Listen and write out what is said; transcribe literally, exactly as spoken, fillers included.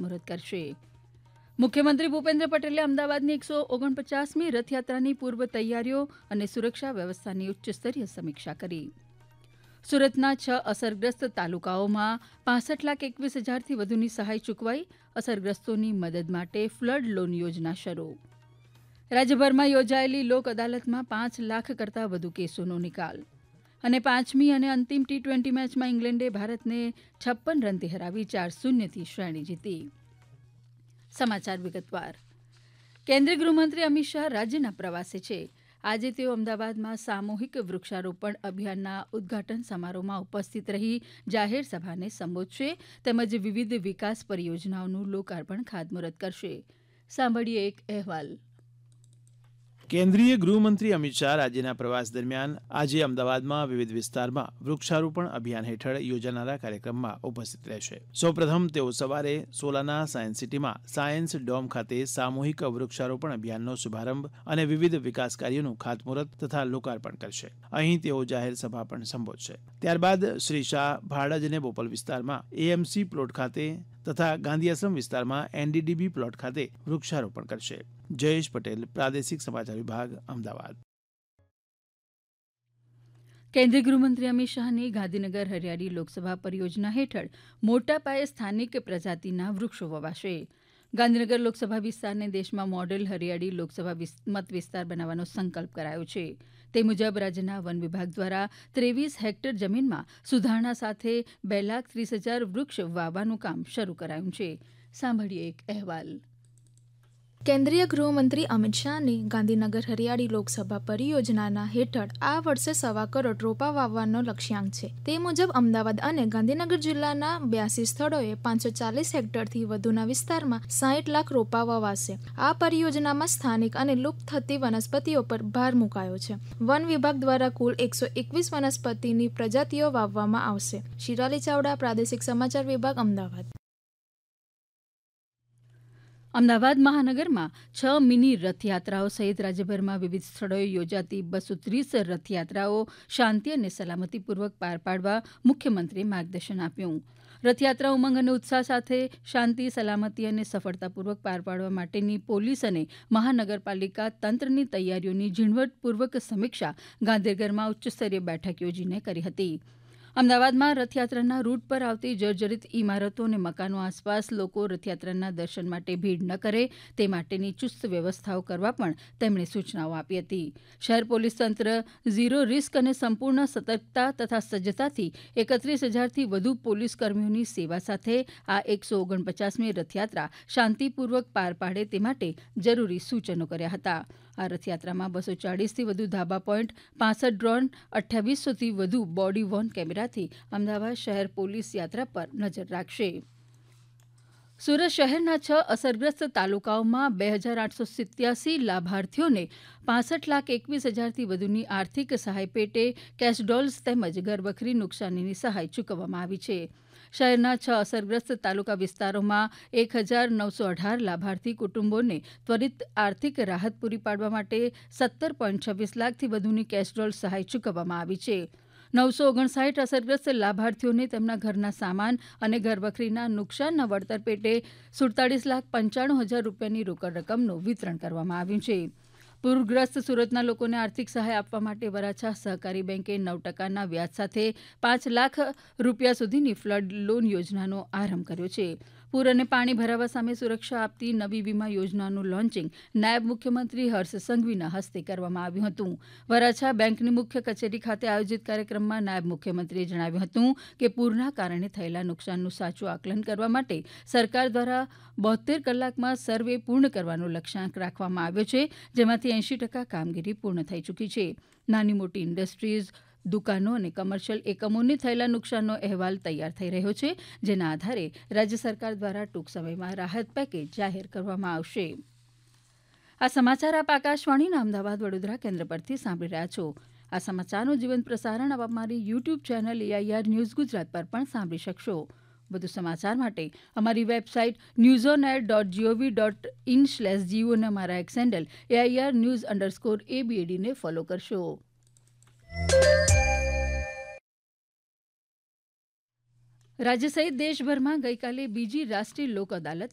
ખાતમુહૂર્ત કરશે. મુખ્યમંત્રી ભૂપેન્દ્ર પટેલે અમદાવાદની એકસો ઓગણપચાસમી રથયાત્રાની પૂર્વ તૈયારીઓ અને સુરક્ષા વ્યવસ્થાની ઉચ્ચસ્તરીય સમીક્ષા કરી. સુરતના છ અસરગ્રસ્ત તાલુકાઓમાં પાસઠ લાખ એકવીસ હજારથી વધુની સહાય ચૂકવાઈ. અસરગ્રસ્તોની મદદ માટે ફ્લડ લોન યોજના શરૂ. રાજ્યભરમાં યોજાયેલી લોક અદાલતમાં પાંચ લાખ કરતાં વધુ કેસોનો નિકાલ. અને પાંચમી અને અંતિમ ટી ટ્વેન્ટી મેચમાં ઇંગ્લેન્ડે ભારતને છપ્પન રનથી હરાવી ચાર શૂન્યથી શ્રેણી જીતી. સમાચાર વિગતવાર. કેન્દ્રીય ગૃહમંત્રી અમિત શાહ રાજ્યના પ્રવાસે છે. આજે તેઓ અમદાવાદમાં સામૂહિક વૃક્ષારોપણ અભિયાનના ઉદઘાટન સમારોહમાં ઉપસ્થિત રહી જાહેર સભાને સંબોધશે તેમજ વિવિધ વિકાસ પરિયોજનાઓનું લોકાર્પણ ખાતમુહૂર્ત કરશે. સાંભળીએ એક અહેવાલ. કેન્દ્રીય ગૃહમંત્રી અમિત શાહ રાજ્યના પ્રવાસ દરમિયાન આજે અમદાવાદમાં વિવિધ વિસ્તારમાં વૃક્ષારોપણ અભિયાન હેઠળ યોજાનારા કાર્યક્રમમાં ઉપસ્થિત રહેશે. સૌપ્રથમ તેઓ સવારે સોલાના સાયન્સ સિટીમાં સાયન્સ ડોમ ખાતે સામૂહિક વૃક્ષારોપણ અભિયાનનો શુભારંભ અને વિવિધ વિકાસ કાર્યોનું ખાતમુહૂર્ત તથા લોકાર્પણ કરશે. અહીં તેઓ જાહેર સભા પણ સંબોધશે. ત્યારબાદ શ્રી શાહ ભાડજ અને બોપલ વિસ્તારમાં એએમસી પ્લોટ ખાતે તથા ગાંધીઆશ્રમ વિસ્તારમાં એનડીડીબી પ્લોટ ખાતે વૃક્ષારોપણ કરશે. જયેશ પટેલ, પ્રાદેશિક સમાચાર વિભાગ, અમદાવાદ. કેન્દ્રીય ગૃહમંત્રી અમિત શાહની ગાંધીનગર હરિયાળી લોકસભા પરિયોજના હેઠળ મોટા પાયે સ્થાનિક પ્રજાતિના વૃક્ષો વવાશે. ગાંધીનગર લોકસભા વિસ્તારને દેશમાં મોડેલ હરિયાળી લોકસભા મત વિસ્તાર બનાવવાનો સંકલ્પ કરાયો છે. તે મુજબ રાજ્યના વન વિભાગ દ્વારા ત્રેવીસ હેક્ટર જમીનમાં સુધારણા સાથે બે લાખ ત્રીસ હજાર વૃક્ષ વાવવાનું કામ શરૂ કરાયું છે. સાંભળીએ એક અહેવાલ. કેન્દ્રીય ગૃહમંત્રી અમિત શાહની ગાંધીનગર હરિયાળી લોકસભા પરિયોજનાના હેઠળ આ વર્ષે સવા કરોડ રોપા વાવવાનો લક્ષ્યાંક છે. તે મુજબ અમદાવાદ અને ગાંધીનગર જિલ્લાના બ્યાસી સ્થળોએ પાંચસો ચાલીસ હેક્ટરથી વધુના વિસ્તારમાં સાહીઠ લાખ રોપા વવાશે. આ પરિયોજનામાં સ્થાનિક અને લુપ્ત થતી વનસ્પતિઓ પર ભાર મુકાયો છે. વન વિભાગ દ્વારા કુલ એકસો એકવીસ વનસ્પતિની પ્રજાતિઓ વાવવામાં આવશે. શિરાલી ચાવડા, પ્રાદેશિક સમાચાર વિભાગ, અમદાવાદ. અમદાવાદ મહાનગરમાં છ મિની રથયાત્રાઓ સહિત રાજ્યભરમાં વિવિધ સ્થળોએ યોજાતી બસો ત્રીસ રથયાત્રાઓ શાંતિ અને સલામતીપૂર્વક પાર પાડવા મુખ્યમંત્રીએ માર્ગદર્શન આપ્યું. રથયાત્રા ઉમંગ અને ઉત્સાહ સાથે શાંતિ, સલામતી અને સફળતાપૂર્વક પાર પાડવા માટેની પોલીસ અને મહાનગરપાલિકા તંત્રની તૈયારીઓની ઝીણવટપૂર્વક સમીક્ષા ગાંધીનગરમાં ઉચ્ચસ્તરીય બેઠક યોજીને કરી હતી. અમદાવાદમાં રથયાત્રાના રૂટ પર આવતી જર્જરિત ઇમારતો અને મકાનો આસપાસ લોકો રથયાત્રાના દર્શન માટે ભીડ ન કરે તે માટેની ચુસ્ત વ્યવસ્થાઓ કરવા પણ તેમણે સૂચનાઓ આપી હતી. શહેર પોલીસ તંત્ર ઝીરો રિસ્ક અને સંપૂર્ણ સતર્કતા તથા સજ્જતાથી એકત્રીસ હજારથી વધુ પોલીસ કર્મીઓની સેવા સાથે આ એકસો ઓગણપચાસમી રથયાત્રા શાંતિપૂર્વક પાર પાડે તે માટે જરૂરી સૂચનો કર્યા હતા. આ રથયાત્રામાં બસો ચાળીસથી વધુ ધાબા પોઈન્ટ, પાસઠ ડ્રોન, અઠ્યાવીસોથી વધુ બોડી વોર્ન કેમેરાથી અમદાવાદ શહેર પોલીસ યાત્રા પર નજર રાખશે. સુરત શહેરના છ અસરગ્રસ્ત તાલુકાઓમાં બે હજાર આઠસો સિત્યાસી લાભાર્થીઓને પાસઠ લાખ એકવીસ હજારથી વધુની આર્થિક સહાય પેટે કેશડોલ્સ તેમજ ઘરવખરી નુકસાનીની સહાય ચૂકવવામાં આવી છે. શહેરના છ અસરગ્રસ્ત તાલુકા વિસ્તારોમાં એક હજાર નવસો અઢાર લાભાર્થી કુટુંબોને ત્વરિત આર્થિક રાહત પૂરી પાડવા માટે સત્તર પોઈન્ટ છવ્વીસ લાખથી વધુની કેશડોલ સહાય ચૂકવવામાં આવી છે. નવસો ઓગણસાઠ અસરગ્રસ્ત લાભાર્થીઓને તેમના ઘરના સામાન અને ઘરવખરીના નુકસાનના વળતર પેટે સુડતાલીસ લાખ પંચાણું હજાર રૂપિયાની રોકડ રકમનું વિતરણ કરવામાં આવ્યું છે. પૂરગ્રસ્ત સુરતના લોકોને આર્થિક સહાય આપવા માટે વરાછા સહકારી બેંકે નવ ટકાના વ્યાજ સાથે પાંચ લાખ રૂપિયા સુધીની ફ્લડ લોન યોજનાનો આરંભ કર્યો છે. પૂર અને પાણી ભરાવા સામે સુરક્ષા આપતી નવી વીમા યોજનાનું લોન્ચિંગ નાયબ મુખ્યમંત્રી હર્ષ સંઘવીના હસ્તે કરવામાં આવ્યું હતું. વરાછા બેંકની મુખ્ય કચેરી ખાતે આયોજિત કાર્યક્રમમાં નાયબ મુખ્યમંત્રીએ જણાવ્યું હતું કે પૂરના કારણે થયેલા નુકસાનનું સાચું આકલન કરવા માટે સરકાર દ્વારા બોતેર કલાકમાં સર્વે પૂર્ણ કરવાનો લક્ષ્યાંક રાખવામાં આવ્યો છે, જેમાંથી એંશી ટકા કામગીરી પૂર્ણ થઈ ચૂકી છે. નાની મોટી ઇન્ડસ્ટ્રીઝ, દુકાનો અને કમર્શિયલ એકમોને થયેલા નુકસાનનો અહેવાલ તૈયાર થઈ રહ્યો છે, જેના આધારે રાજ્ય સરકાર દ્વારા ટૂંક સમયમાં રાહત પેકેજ જાહેર કરવામાં આવશે. આ સમાચાર આપ આકાશવાણીના અમદાવાદ વડોદરા કેન્દ્ર પરથી સાંભળી રહ્યા છો. આ સમાચારનું જીવંત પ્રસારણ આપ અમારી YouTube channel AIR news Gujarat પર પણ સાંભળી શકશો. વધુ સમાચાર માટે અમારી website news on air dot GOV dot in slash Jio અને અમારા x handle AIR news underscore એબીએડીને follow કરશો. રાજ્ય સહિત દેશભરમાં ગઈકાલે બીજી રાષ્ટ્રીય લોક અદાલત